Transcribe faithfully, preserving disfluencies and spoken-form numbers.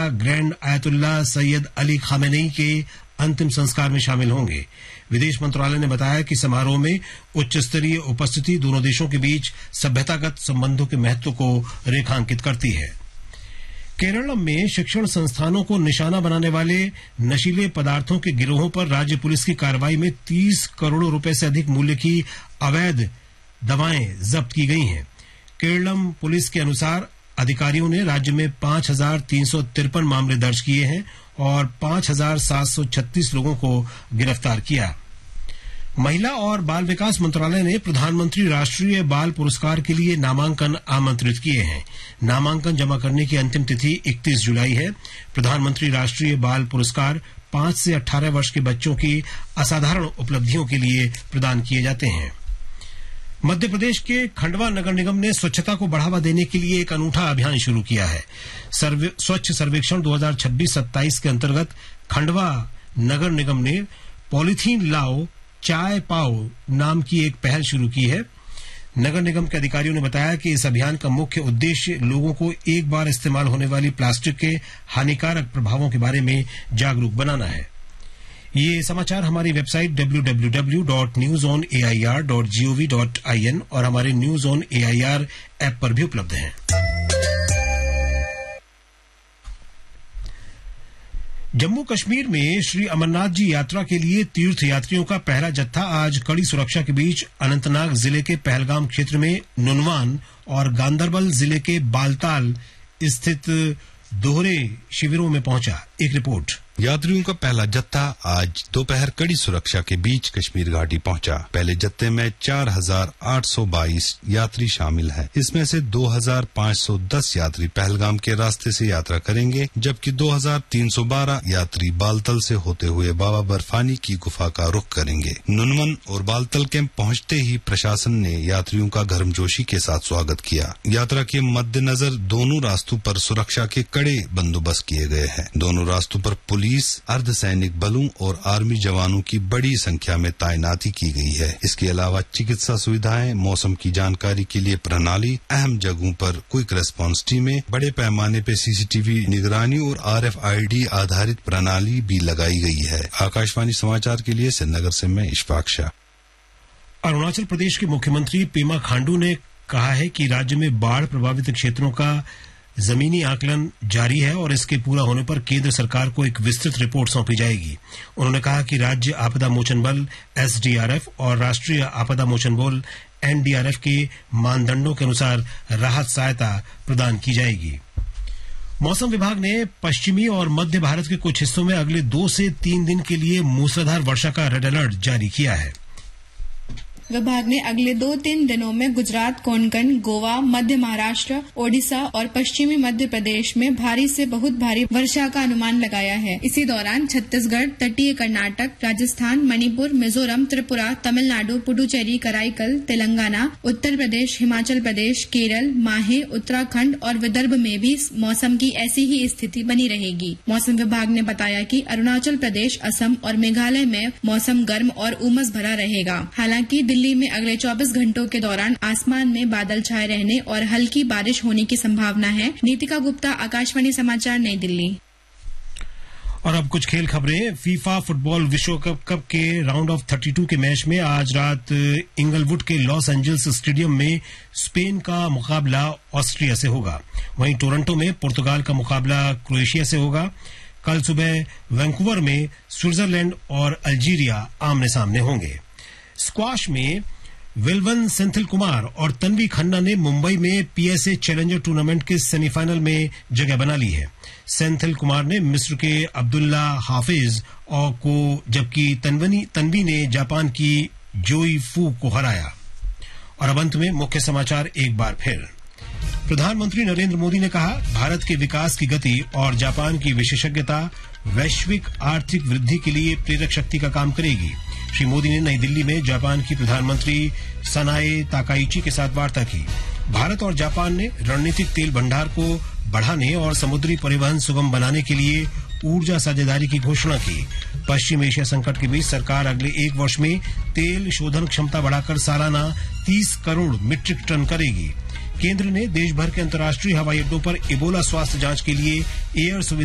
Grand ayatollah Syed Ali Khamenei के अंतिम संस्कार में शामिल होंगे। विदेश मंत्रालय ने बताया कि समारोह में उच्च स्तरीय उपस्थिति दोनों देशों के बीच सभ्यतागत संबंधों के महत्व को रेखांकित करती है। केरल में शिक्षण संस्थानों को निशाना बनाने वाले नशीले पदार्थों के गिरोहों पर राज्य पुलिस की कार्रवाई में तीस करोड़ रुपए से अधिक मूल्य की अवैध दवाएं जब्त की गई हैं। केरलम पुलिस के अनुसार अधिकारियों ने राज्य में पांच हजार तीन सौ तिरपन मामले दर्ज किए हैं और पांच हजार सात सौ छत्तीस लोगों को गिरफ्तार किया। महिला और बाल विकास मंत्रालय ने प्रधानमंत्री राष्ट्रीय बाल पुरस्कार के लिए नामांकन आमंत्रित किए हैं। नामांकन जमा करने की अंतिम तिथि इकतीस जुलाई है। प्रधानमंत्री राष्ट्रीय बाल पुरस्कार पांच से अठारह वर्ष के बच्चों की असाधारण उपलब्धियों के लिए प्रदान किए जाते हैं। मध्य प्रदेश के खंडवा नगर निगम ने स्वच्छता को बढ़ावा देने के लिए एक अनूठा अभियान शुरू किया है। सर्वे, स्वच्छ सर्वेक्षण दो हज़ार छब्बीस सत्ताईस के अंतर्गत खंडवा नगर निगम ने पॉलीथीन लाओ चाय पाओ नाम की एक पहल शुरू की है। नगर निगम के अधिकारियों ने बताया कि इस अभियान का मुख्य उद्देश्य लोगों को एक बार इस्तेमाल होने वाली प्लास्टिक के हानिकारक प्रभावों के बारे में जागरूक बनाना है। ये समाचार हमारी website W W W dot news on A I R dot G O V dot I N और हमारे news on A I R app पर भी उपलब्ध हैं। जम्मू कश्मीर में श्री अमरनाथ जी यात्रा के लिए तीर्थ यात्रियों का पहला जत्था आज कड़ी सुरक्षा के बीच अनंतनाग जिले के पहलगाम क्षेत्र में नुनवान और गांदरबल जिले के बालताल स्थित दोहरे शिविरों में पहुंचा। एक रिपोर्ट। यात्रियों का पहला जत्था आज दोपहर कड़ी सुरक्षा के बीच कश्मीर घाटी पहुंचा। पहले जत्थे में चार हजार आठ सौ बाईस यात्री शामिल हैं। इसमें से दो हजार पाँच सौ दस यात्री पहलगाम के रास्ते से यात्रा करेंगे, जबकि दो हजार तीन सौ बारह यात्री बालतल से होते हुए बाबा बर्फानी की गुफा का रुख करेंगे। नुनवन और बालतल कैंप पहुंचते ही प्रशासन ने यात्रियों का गर्मजोशी के साथ स्वागत किया। यात्रा के मद्देनजर दोनों रास्तों पर सुरक्षा के कड़े बंदोबस्त किए गए हैं। दोनों रास्तों पर पुलिस, अर्धसैनिक बलों और आर्मी जवानों की बड़ी संख्या में तैनाती की गई है। इसके अलावा चिकित्सा सुविधाएं, मौसम की जानकारी के लिए प्रणाली, अहम जगहों पर क्विक रेस्पॉन्स टीमें, बड़े पैमाने पर सी सी टी वी निगरानी और आर एफ आई डी आधारित प्रणाली भी लगाई गई है। आकाशवाणी समाचार के लिए श्रीनगर से मैं इशफाक शाह। अरुणाचल प्रदेश के मुख्यमंत्री पेमा खांडू ने कहा है कि राज्य में बाढ़ प्रभावित क्षेत्रों का जमीनी आकलन जारी है और इसके पूरा होने पर केंद्र सरकार को एक विस्तृत रिपोर्ट सौंपी जाएगी। उन्होंने कहा कि राज्य आपदा मोचन बल एस डी आर एफ और राष्ट्रीय आपदा मोचन बल एन डी आर एफ के मानदंडों के अनुसार राहत सहायता प्रदान की जाएगी। मौसम विभाग ने पश्चिमी और मध्य भारत के कुछ हिस्सों में अगले दो से तीन दिन के लिए मूसलाधार वर्षा का रेड अलर्ट जारी किया है। विभाग ने अगले दो तीन दिनों में गुजरात, कोंकण, गोवा, मध्य महाराष्ट्र, ओडिशा और पश्चिमी मध्य प्रदेश में भारी से बहुत भारी वर्षा का अनुमान लगाया है। इसी दौरान छत्तीसगढ़, तटीय कर्नाटक, राजस्थान, मणिपुर, मिजोरम, त्रिपुरा, तमिलनाडु, पुडुचेरी, कराईकल, तेलंगाना, उत्तर प्रदेश, हिमाचल प्रदेश, केरल, माहे, उत्तराखंड और विदर्भ में भी मौसम की ऐसी ही स्थिति बनी रहेगी। मौसम विभाग ने बताया कि अरुणाचल प्रदेश, असम और मेघालय में मौसम गर्म और उमस भरा रहेगा। हालांकि दिल्ली में अगले चौबीस घंटों के दौरान आसमान में बादल छाए रहने और हल्की बारिश होने की संभावना है। नीतिका गुप्ता, आकाशवाणी समाचार, नई दिल्ली। और अब कुछ खेल खबरें। फीफा फुटबॉल विश्व कप कप के राउंड ऑफ बत्तीस के मैच में आज रात इंगलवुड के लॉस एंजल्स स्टेडियम में स्पेन का मुकाबला ऑस्ट्रिया से होगा। वहीं टोरंटो में पुर्तगाल का मुकाबला क्रोएशिया से होगा। कल सुबह वैंकूवर में स्विट्जरलैंड और अल्जीरिया आमने सामने होंगे। स्क्वाश में विल्वन सेंथिल कुमार और तन्वी खन्ना ने मुंबई में P S A challenger tournament के सेमीफाइनल में जगह बना ली है। सेंथिल कुमार ने मिस्र के अब्दुल्ला हाफिज और को जबकि तन्वी तन्वी ने जापान की जोई फू को हराया। और अब अंत में मुख्य समाचार एक बार फिर। प्रधानमंत्री नरेंद्र मोदी ने कहा, भारत के विकास की गति और जापान की विशेषज्ञता वैश्विक आर्थिक वृद्धि के लिए प्रेरक शक्ति का काम करेगी। श्री मोदी ने नई दिल्ली में जापान की प्रधानमंत्री सनाए ताकाइची के साथ वार्ता की। भारत और जापान ने रणनीतिक तेल भंडार को बढ़ाने और समुद्री परिवहन सुगम बनाने के लिए ऊर्जा साझेदारी की घोषणा की। पश्चिम एशिया संकट के बीच सरकार अगले एक वर्ष में तेल शोधन क्षमता बढ़ाकर सालाना तीस करोड़ मीट्रिक टन करेगी। केंद्र ने देश भर के अंतर्राष्ट्रीय हवाई अड्डों पर इबोला स्वास्थ्य जांच के लिए एयर सुविधा